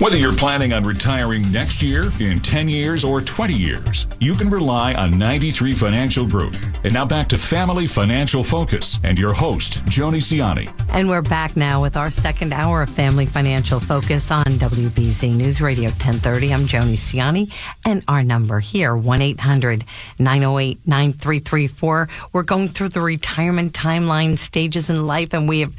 Whether you're planning on retiring next year, in 10 years, or 20 years, you can rely on 93 Financial Group. And now back to Family Financial Focus and your host, Joni Ciani. And we're back now with our second hour of Family Financial Focus on WBZ News Radio 1030. I'm Joni Ciani, and our number here, 1-800-908-9334. We're going through the retirement timeline stages in life, and we have,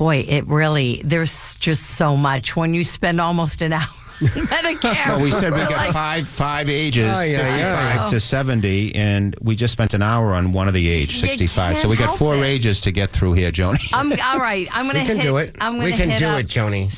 there's just so much. When you spend almost an hour Medicare. No, we said we got five ages, 55 to 70, and we just spent an hour on one of the age, 65. So we got four ages to get through here, Joni. All right. I'm going to hit. We can do it. We can do it, Joni.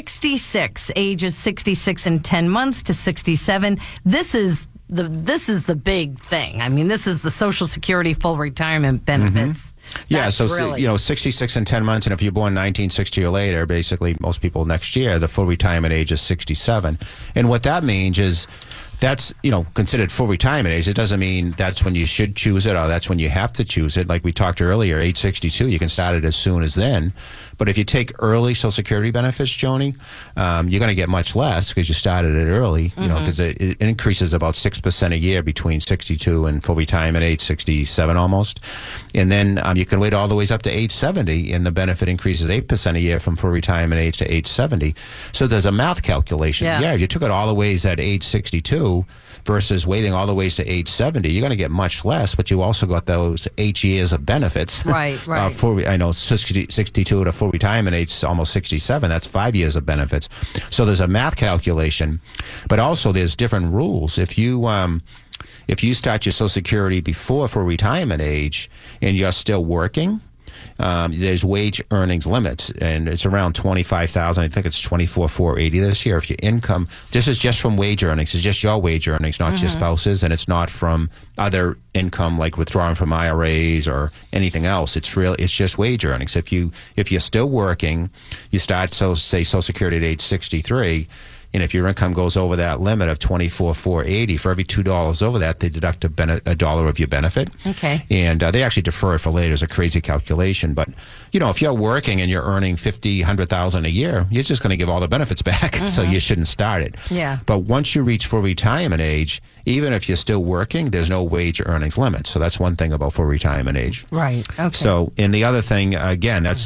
66, ages 66 and 10 months to 67. This is the big thing. I mean, this is the Social Security full retirement benefits. Yeah, so really, 66 and 10 months, and if you're born 1960 or later, basically most people next year, the full retirement age is 67. And what that means is that's, considered full retirement age. It doesn't mean that's when you should choose it or that's when you have to choose it. Like we talked earlier, age 62, you can start it as soon as then. But if you take early Social Security benefits, Joni, you're going to get much less because you started it early, because it increases about 6% a year between 62 and full retirement age 67 almost. And then you can wait all the way up to age 70, and the benefit increases 8% a year from full retirement age to age 70. So there's a math calculation. Yeah, if you took it all the ways at age 62 versus waiting all the ways to age 70, you're going to get much less, but you also got those 8 years of benefits. Right. I know 62 to full retirement age is almost 67. That's 5 years of benefits. So there's a math calculation, but also there's different rules. If you start your Social Security before full retirement age and you're still working, there's wage earnings limits, and it's around 25,000. I think it's 24,480 this year. If your income, this is just from wage earnings. It's just your wage earnings, not your spouse's, and it's not from other income like withdrawing from IRAs or anything else. It's just wage earnings. If you're still working, you start say Social Security at age 63. And if your income goes over that limit of $24,480, for every $2 over that, they deduct a dollar of your benefit. Okay. And they actually defer it for later. It's a crazy calculation. But, if you're working and you're earning $50,000, $100,000 a year, you're just going to give all the benefits back. So you shouldn't start it. Yeah. But once you reach full retirement age, even if you're still working, there's no wage earnings limit. So that's one thing about full retirement age. Right. Okay. So, and the other thing, again, that's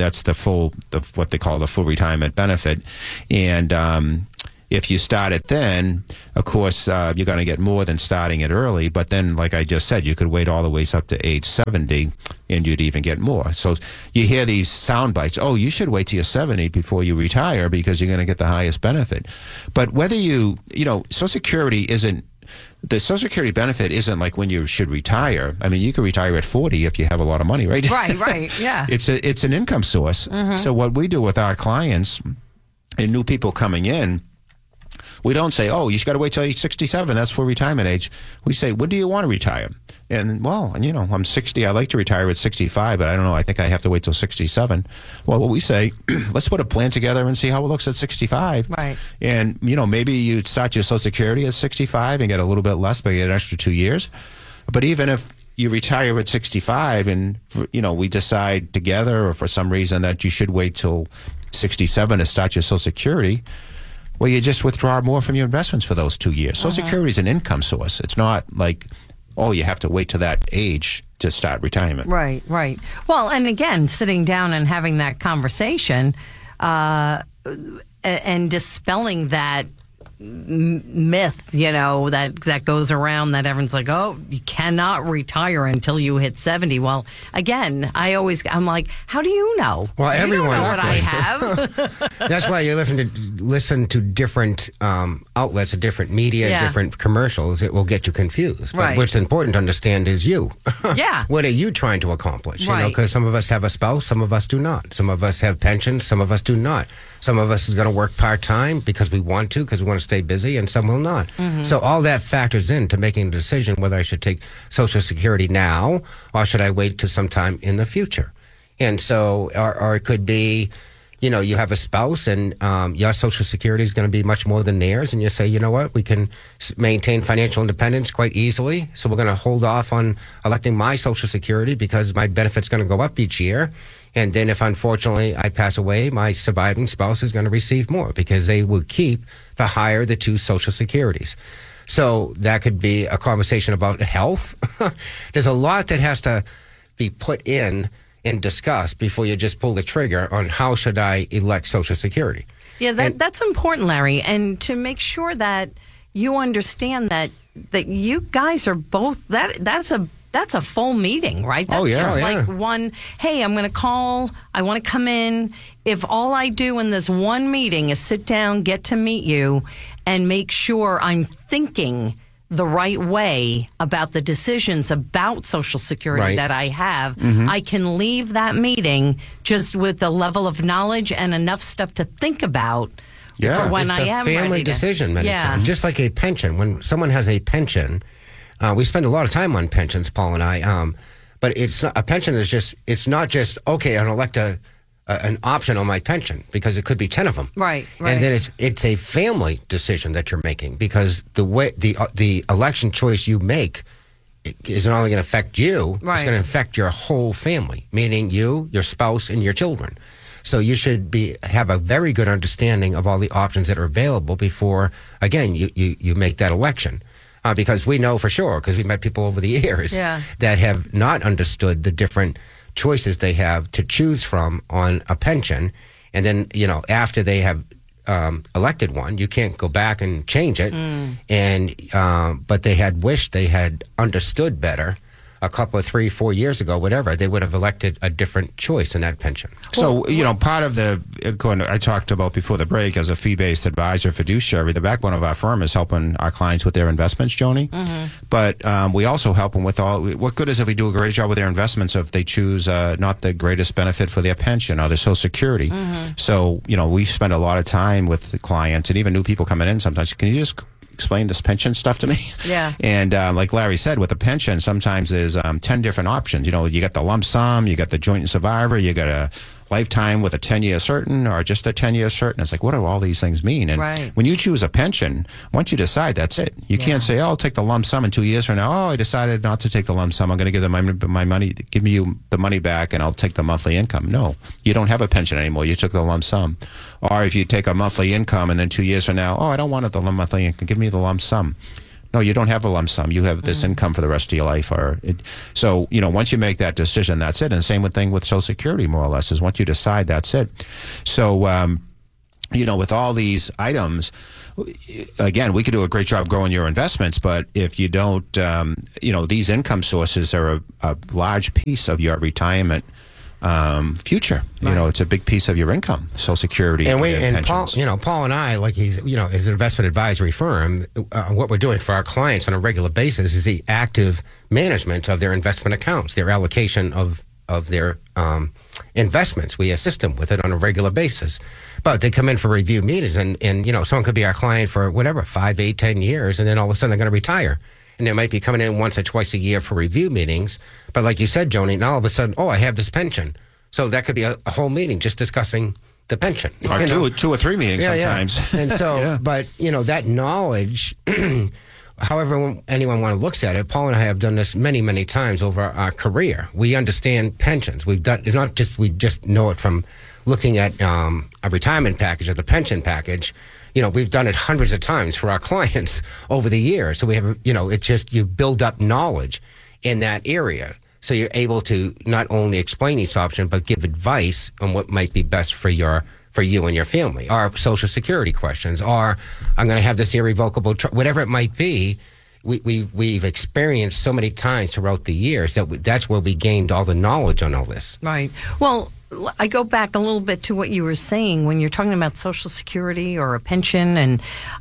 the what they call the full retirement benefit. And, if you start it then, of course, you're going to get more than starting it early. But then, like I just said, you could wait all the way up to age 70 and you'd even get more. So you hear these sound bites. Oh, you should wait till you're 70 before you retire because you're going to get the highest benefit. But whether Social Security isn't, the Social Security benefit isn't like when you should retire. I mean, you could retire at 40 if you have a lot of money, right? Right, yeah. It's an income source. So what we do with our clients and new people coming in, we don't say, oh, you got to wait till age 67. That's for retirement age. We say, when do you want to retire? And, I'm 60. I like to retire at 65, but I don't know. I think I have to wait till 67. Well, what we say, let's put a plan together and see how it looks at 65. Right. And, maybe you start your Social Security at 65 and get a little bit less, but you get an extra 2 years. But even if you retire at 65 and, we decide together or for some reason that you should wait till 67 to start your Social Security, well, you just withdraw more from your investments for those 2 years. Social Security is an income source. It's not like, oh, you have to wait to that age to start retirement. Right. Well, and again, sitting down and having that conversation and dispelling that myth, that goes around that everyone's like, oh, you cannot retire until you hit 70. Well, again, I'm like, how do you know? Well, everyone don't know what I have. That's why you listen to different outlets, different media, different commercials. It will get you confused. But what's important to understand is you. Yeah. What are you trying to accomplish? Right. Because some of us have a spouse, some of us do not. Some of us have pensions, some of us do not. Some of us is going to work part-time because we want to stay busy, and some will not. So all that factors into making a decision whether I should take Social Security now or should I wait to sometime in the future. And so, or it could be, you have a spouse and your Social Security is going to be much more than theirs, and you say, you know what, we can maintain financial independence quite easily, so we're going to hold off on electing my Social Security because my benefit's going to go up each year. And then if unfortunately I pass away, my surviving spouse is going to receive more because they will keep the higher the two Social Securities. So that could be a conversation about health. There's a lot that has to be put in and discussed before you just pull the trigger on how should I elect Social Security. Yeah, that's important, Larry. And to make sure that you understand that you guys are both, that's a full meeting, right? That's like one, hey, I'm going to call, I want to come in. If all I do in this one meeting is sit down, get to meet you, and make sure I'm thinking the right way about the decisions about Social Security that I have, I can leave that meeting just with a level of knowledge and enough stuff to think about for when I am ready. It's a family decision many times. Just like a pension. When someone has a pension, we spend a lot of time on pensions, Paul and I, but it's not, a pension is just, it's not just, okay, I'll elect an option on my pension because it could be 10 of them. Right. And then it's a family decision that you're making because the way the election choice you make isn't only going to affect you, it's going to affect your whole family, meaning you, your spouse, and your children. So you should have a very good understanding of all the options that are available before, again, you make that election. Because we know for sure, because we met people over the years that have not understood the different choices they have to choose from on a pension. And then, after they have elected one, you can't go back and change it. But they had wished they had understood better a couple of 3-4 years ago, whatever, they would have elected a different choice in that pension. So, part of I talked about before the break as a fee-based advisor fiduciary, the backbone of our firm is helping our clients with their investments, Joni. But we also help them with what good is if we do a great job with their investments if they choose not the greatest benefit for their pension or their Social Security. So, we spend a lot of time with the clients and even new people coming in sometimes. Can you just explain this pension stuff to me? And like Larry said, with a pension, sometimes there's 10 different options. You got the lump sum, you got the joint and survivor, you got a lifetime with a 10-year certain or just a 10-year certain. It's like, what do all these things mean? And when you choose a pension, once you decide, that's it. You can't say, I'll take the lump sum in 2 years from now. Oh, I decided not to take the lump sum. I'm going to give them my money, give you the money back, and I'll take the monthly income. No, you don't have a pension anymore. You took the lump sum. Or if you take a monthly income and then 2 years from now, I don't want the monthly income. Give me the lump sum. No, you don't have a lump sum. You have this income for the rest of your life. So, once you make that decision, that's it. And same thing with Social Security, more or less, is once you decide, that's it. So, with all these items, again, we could do a great job growing your investments, but if you don't, these income sources are a large piece of your retirement future. It's a big piece of your income, Social Security and Paul, Paul and I, like he's, his investment advisory firm, what we're doing for our clients on a regular basis is the active management of their investment accounts, their allocation of their investments. We assist them with it on a regular basis. But they come in for review meetings and someone could be our client for whatever, 5, 8, 10 years, and then all of a sudden they're going to retire. And they might be coming in once or twice a year for review meetings. But like you said, Joni, now all of a sudden, I have this pension. So that could be a whole meeting just discussing the pension. Or two or three meetings sometimes. And so, but, that knowledge, however anyone looks at it, Paul and I have done this many, many times over our career. We understand pensions. We just know it from looking at a retirement package or the pension package. We've done it hundreds of times for our clients over the years. So we have, it's just you build up knowledge in that area. So you're able to not only explain each option, but give advice on what might be best for you and your family. Or Social Security questions, or I'm going to have this irrevocable, whatever it might be. We've experienced so many times throughout the years that's where we gained all the knowledge on all this. Right. Well, I go back a little bit to what you were saying when you're talking about Social Security or a pension. And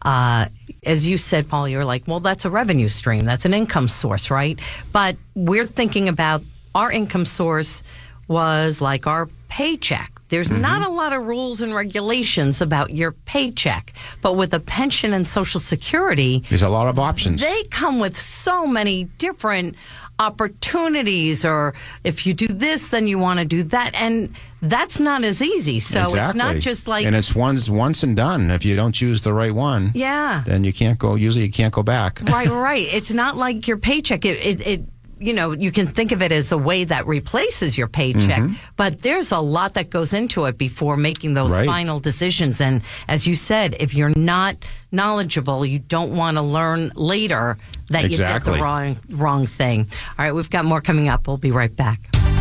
as you said, Paul, you're like, well, that's a revenue stream. That's an income source, right? But we're thinking about our income source was like our paycheck. There's not a lot of rules and regulations about your paycheck. But with a pension and Social Security, there's a lot of options. They come with so many different opportunities, or if you do this, then you want to do that. And that's not as easy. So It's not just like... And it's once and done. If you don't choose the right one, then you can't go back. Right. It's not like your paycheck. you can think of it as a way that replaces your paycheck, but there's a lot that goes into it before making those final decisions. And as you said, if you're not knowledgeable, you don't want to learn later that you did the wrong thing. All right, we've got more coming up. We'll be right back.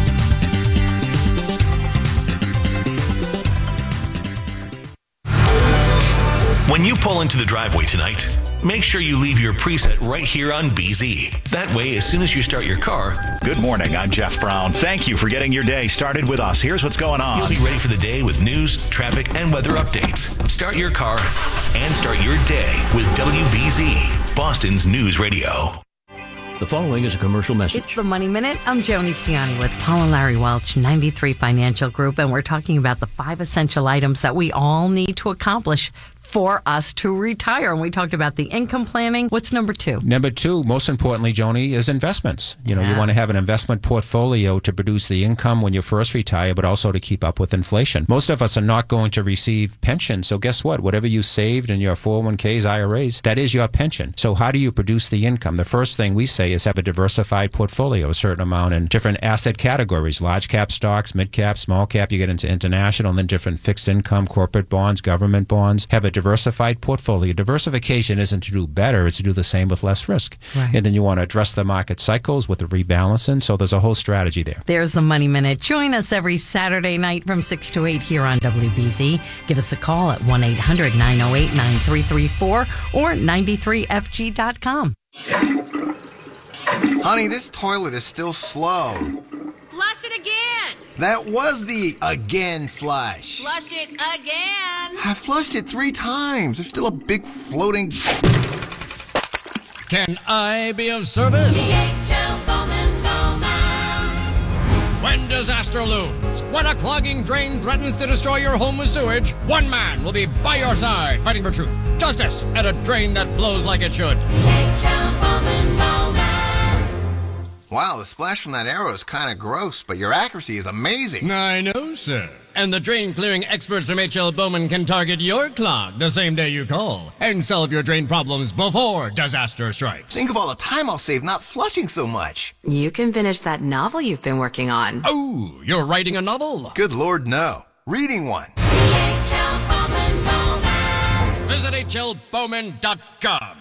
When you pull into the driveway tonight, make sure you leave your preset right here on BZ. That way, as soon as you start your car... Good morning, I'm Jeff Brown. Thank you for getting your day started with us. Here's what's going on. You'll be ready for the day with news, traffic, and weather updates. Start your car and start your day with WBZ, Boston's News Radio. The following is a commercial message. It's the Money Minute. I'm Joni Ciani with Paul and Larry Welch, 93 Financial Group, and we're talking about the 5 essential items that we all need to accomplish for us to retire. And we talked about the income planning. What's number 2? Number 2, most importantly, Joni, is investments. You want to have an investment portfolio to produce the income when you first retire, but also to keep up with inflation. Most of us are not going to receive pension. So guess what? Whatever you saved in your 401ks, IRAs, that is your pension. So how do you produce the income? The first thing we say is have a diversified portfolio, a certain amount in different asset categories, large cap stocks, mid cap, small cap. You get into international, and then different fixed income, corporate bonds, government bonds. Have a diversified portfolio. Diversification isn't to do better, it's to do the same with less risk. Right. And then you want to address the market cycles with the rebalancing. So there's a whole strategy there. There's the Money Minute. Join us every Saturday night from 6 to 8 here on WBZ. Give us a call at 1-800-908-9334 or 93fg.com. Honey, this toilet is still slow. Flush it again. That was the again flush. Flush it again. I flushed it 3 times. There's still a big floating... Can I be of service? DHL Bowman Bowman. When disaster looms, when a clogging drain threatens to destroy your home with sewage, one man will be by your side fighting for truth, justice, and a drain that flows like it should. DHL Bowman Bowman. Wow, the splash from that arrow is kind of gross, but your accuracy is amazing. I know, sir. And the drain-clearing experts from H.L. Bowman can target your clog the same day you call and solve your drain problems before disaster strikes. Think of all the time I'll save not flushing so much. You can finish that novel you've been working on. Oh, you're writing a novel? Good Lord, no. Reading one. DHL Bowman Bowman. Visit hlbowman.com.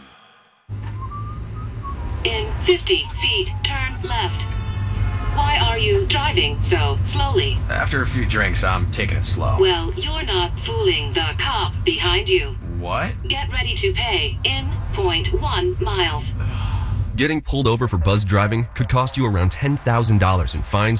In 50 feet, turn left. Why are you driving so slowly? After a few drinks, I'm taking it slow. Well, you're not fooling the cop behind you. What? Get ready to pay in 0.1 miles. Getting pulled over for buzz driving could cost you around $10,000 in fines,